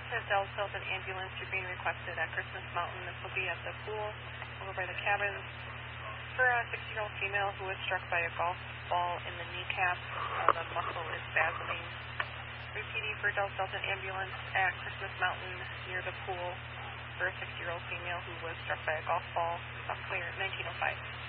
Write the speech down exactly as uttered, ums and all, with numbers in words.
To Dells Hilton ambulance, you're being requested at Christmas Mountain. This will be at the pool over by the cabins for a six-year-old female who was struck by a golf ball in the kneecap. Uh, the muscle is spasming. Repeating for Dells Hilton ambulance at Christmas Mountain near the pool for a six-year-old female who was struck by a golf ball. South Clear, nineteen oh five.